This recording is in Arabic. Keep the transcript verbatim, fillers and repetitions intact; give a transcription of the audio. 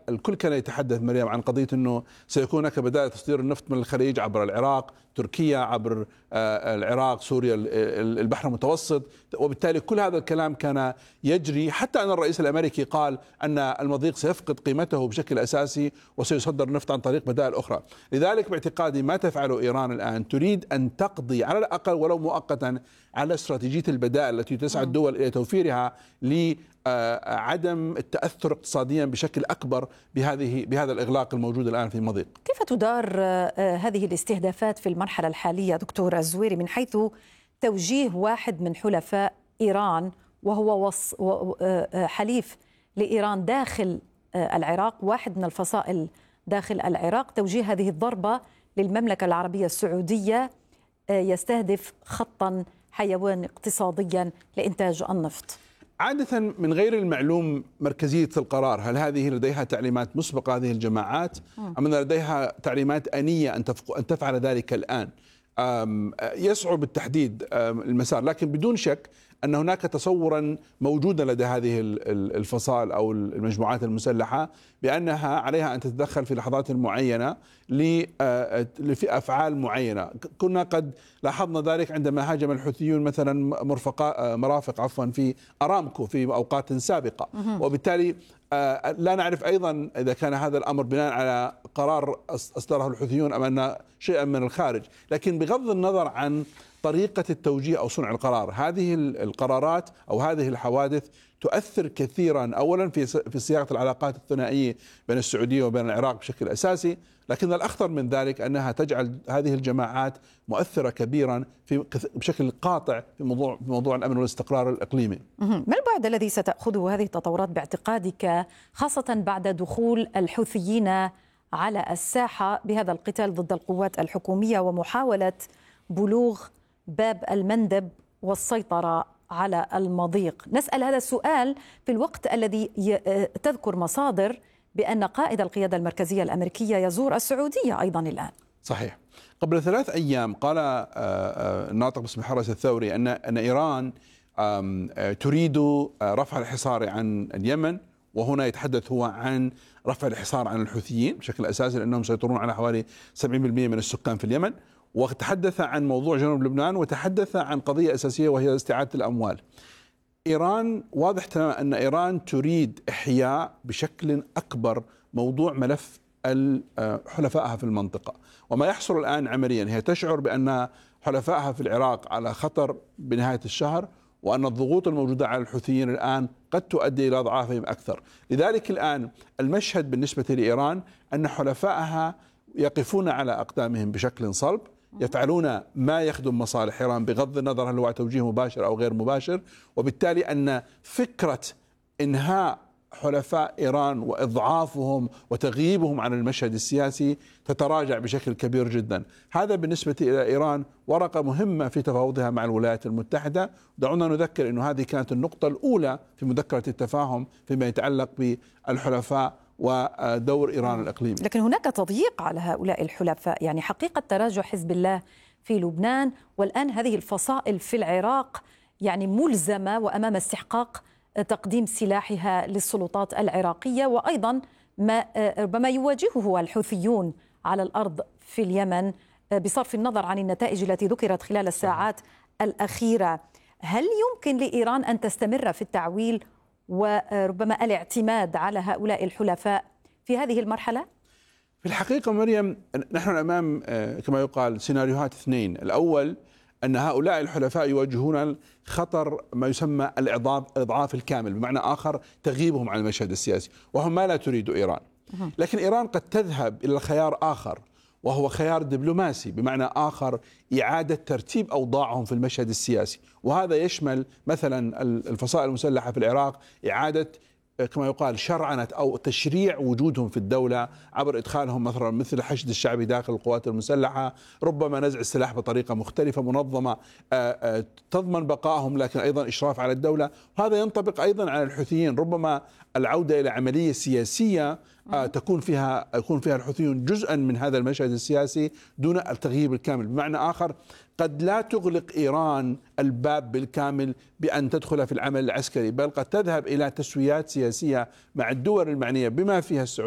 الكل كان يتحدث مريم عن قضية أنه سيكون هناك بدائل تصدير النفط من الخليج عبر العراق، تركيا عبر العراق، سوريا، البحر المتوسط، وبالتالي كل هذا الكلام كان يجري، حتى أن الرئيس الأمريكي قال أن المضيق سيفقد قيمته بشكل أساسي وسيصدر النفط عن طريق بدائل أخرى. لذلك باعتقادي ما تفعله إيران الآن تريد أن تقضي على الأقل ولو مؤقتا على استراتيجية البدائل التي تسعى الدول إلى توفيرها لعدم التأثر اقتصاديا بشكل أكبر بهذه بهذا الإغلاق الموجود الآن في المضيق. كيف تدار هذه الاستهدافات في المرحلة الحالية دكتور الزويري من حيث توجيه واحد من حلفاء إيران وهو وص حليف لإيران داخل العراق، واحد من الفصائل داخل العراق، توجيه هذه الضربة للمملكة العربية السعودية يستهدف خطا حيوان اقتصاديا لإنتاج النفط؟ عادة من غير المعلوم مركزية القرار، هل هذه لديها تعليمات مسبقة هذه الجماعات أم أن لديها تعليمات آنية أن أن تفعل ذلك الآن؟ يصعب التحديد المسار، لكن بدون شك أن هناك تصورا موجودا لدى هذه الفصائل أو المجموعات المسلحة بأنها عليها أن تتدخل في لحظات معينة في أفعال معينة. كنا قد لاحظنا ذلك عندما هاجم الحوثيون مثلا مرفقا مرافق عفوا في أرامكو في أوقات سابقة، وبالتالي لا نعرف أيضا إذا كان هذا الأمر بناء على قرار أصدره الحوثيون أم أن شيئا من الخارج. لكن بغض النظر عن طريقة التوجيه أو صنع القرار، هذه القرارات أو هذه الحوادث تؤثر كثيرا أولا في في صياغة العلاقات الثنائية بين السعودية وبين العراق بشكل أساسي، لكن الأخطر من ذلك أنها تجعل هذه الجماعات مؤثرة كبيرا في بشكل قاطع في موضوع في موضوع الأمن والاستقرار الإقليمي. ما البعد الذي ستأخذه هذه التطورات باعتقادك، خاصة بعد دخول الحوثيين على الساحة بهذا القتال ضد القوات الحكومية ومحاولة بلوغ باب المندب والسيطرة على المضيق؟ نسأل هذا السؤال في الوقت الذي تذكر مصادر بأن قائد القيادة المركزية الأمريكية يزور السعودية أيضا الآن. صحيح. قبل ثلاث أيام قال الناطق باسم الحرس الثوري أن أن إيران تريد رفع الحصار عن اليمن، وهنا يتحدث هو عن رفع الحصار عن الحوثيين بشكل أساسي لأنهم سيطرون على حوالي سبعين بالمئة من السكان في اليمن، وتحدث عن موضوع جنوب لبنان، وتحدث عن قضية أساسية وهي استعادة الأموال. إيران واضح تماما أن إيران تريد إحياء بشكل أكبر موضوع ملف حلفائها في المنطقة، وما يحصل الآن عمليا هي تشعر بأن حلفائها في العراق على خطر بنهاية الشهر، وأن الضغوط الموجودة على الحوثيين الآن قد تؤدي إلى أضعافهم أكثر. لذلك الآن المشهد بالنسبة لإيران أن حلفائها يقفون على أقدامهم بشكل صلب، يفعلون ما يخدم مصالح إيران بغض النظر هل هو توجيه مباشر أو غير مباشر، وبالتالي أن فكرة إنهاء حلفاء إيران وإضعافهم وتغييبهم عن المشهد السياسي تتراجع بشكل كبير جدا. هذا بالنسبة إلى إيران ورقة مهمة في تفاوضها مع الولايات المتحدة. دعونا نذكر أنه هذه كانت النقطة الأولى في مذكرة التفاهم فيما يتعلق بالحلفاء ودور إيران الإقليمي. لكن هناك تضييق على هؤلاء الحلفاء، يعني حقيقة تراجع حزب الله في لبنان، والآن هذه الفصائل في العراق يعني ملزمة وأمام استحقاق تقديم سلاحها للسلطات العراقية، وأيضا ما ربما يواجهه الحوثيون على الأرض في اليمن بصرف النظر عن النتائج التي ذكرت خلال الساعات الأخيرة. هل يمكن لإيران أن تستمر في التعويل وربما الاعتماد على هؤلاء الحلفاء في هذه المرحلة؟ في الحقيقة مريم نحن أمام كما يقال سيناريوهات اثنين. الأول أن هؤلاء الحلفاء يواجهون خطر ما يسمى الإضعاف الإضعاف الكامل، بمعنى آخر تغييبهم عن المشهد السياسي، وهم ما لا تريد إيران. لكن إيران قد تذهب إلى خيار آخر وهو خيار دبلوماسي، بمعنى آخر إعادة ترتيب أوضاعهم في المشهد السياسي، وهذا يشمل مثلا الفصائل المسلحة في العراق إعادة كما يقال شرعنة أو تشريع وجودهم في الدولة عبر إدخالهم مثلا مثل الحشد الشعبي داخل القوات المسلحة، ربما نزع السلاح بطريقة مختلفة منظمة تضمن بقائهم لكن أيضا إشراف على الدولة. وهذا ينطبق أيضا على الحوثيين، ربما العودة إلى عملية سياسية تكون فيها يكون فيها الحوثيون جزءا من هذا المشهد السياسي دون التغييب الكامل. بمعنى آخر قد لا تغلق إيران الباب بالكامل بأن تدخل في العمل العسكري، بل قد تذهب إلى تسويات سياسية مع الدول المعنية بما فيها السعودية